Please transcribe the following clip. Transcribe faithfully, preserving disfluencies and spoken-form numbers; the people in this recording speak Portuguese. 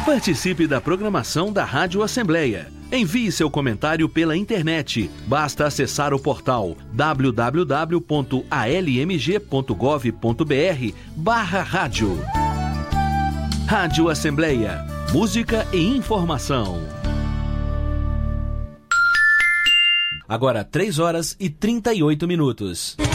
Participe da programação da Rádio Assembleia. Envie seu comentário pela internet. Basta acessar o portal w w w ponto a l m g ponto gov ponto b r barra rádio. Rádio Assembleia. Música e informação. Agora três horas e trinta e oito minutos.